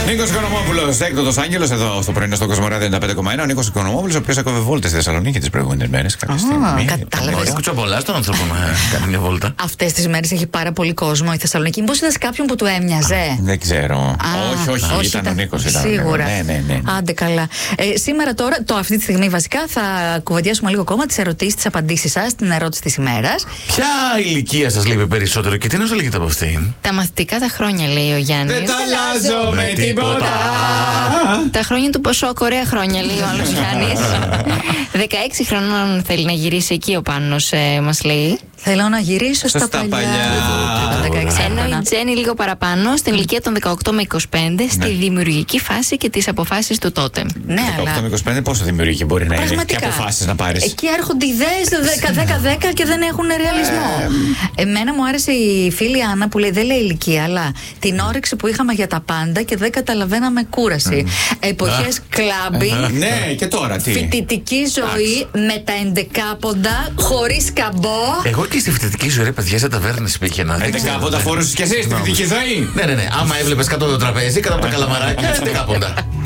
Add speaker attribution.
Speaker 1: Νίκος Οικονομόπουλος, έκτοτος άγγελος, εδώ στο πρωινό στο Κοσμοράδιο 95,1. Ο Νίκος Οικονομόπουλος, ο οποίος έκοβε βόλτες στη Θεσσαλονίκη τις προηγούμενες μέρες.
Speaker 2: Κατάλαβες.
Speaker 3: Κουτσομπολά στον άνθρωπο να κάνει μια βόλτα.
Speaker 2: Αυτές τις μέρες έχει πάρα πολύ κόσμο η Θεσσαλονίκη. Μήπως είδες κάποιον που του έμοιαζε?
Speaker 1: Δεν ξέρω. Όχι, ήταν ο Νίκος.
Speaker 2: Σίγουρα.
Speaker 1: Ναι.
Speaker 2: Άντε καλά. Σήμερα τώρα, αυτή τη στιγμή βασικά, θα κουβεντιάσουμε λίγο ακόμα τις ερωτήσεις, τις απαντήσεις σας, την ερώτηση της ημέρας.
Speaker 3: Ποια ηλικία σας λείπει περισσότερο και τι νόσα λέγεται από αυτήν?
Speaker 4: Τα μαθητικά τα χρόνια, λέει ο Γιάννης.
Speaker 1: Δεν τα αλλάζω με τίποτα.
Speaker 4: Τα χρόνια του ποσό, κορέα χρόνια, λέει ο άλλος Γιάννης. 16 χρονών θέλει να γυρίσει εκεί ο Πάνος, μας λέει.
Speaker 2: Θέλω να γυρίσω στα παλιά.
Speaker 4: Ενώ η Τζέννη λίγο παραπάνω, στην ηλικία των 18 με 25, στη δημιουργική φάση και τις αποφάσεις του τότε.
Speaker 2: Ναι,
Speaker 1: 18 με 25 πόσο δημιουργική μπορεί να είναι και αποφάσεις να πάρεις?
Speaker 2: Εκεί έρχονται ιδέες 10-10 και δεν έχουν ρεαλισμό. Εμένα μου άρεσε η φίλη Άννα που λέει, δεν λέει ηλικία, αλλά την όρεξη που είχαμε για τα πάντα και δεν καταλαβαίναμε κούραση. Εποχές κλάμπινγκ.
Speaker 1: Ναι, και τώρα τι?
Speaker 2: Φοιτητική ζωή με τα ενδεκάποντα, χωρίς καμπό.
Speaker 3: Εγώ και στη φοιτητική ζωή, παιδιά, σε ταβέρνες πήγαινα.
Speaker 1: 11 φόρους κι εσύ στη φοιτητική ζωή.
Speaker 3: Ναι. Άμα έβλεπες κάτω από το τραπέζι, κάτω από τα καλαμαράκια, 11 πόντα.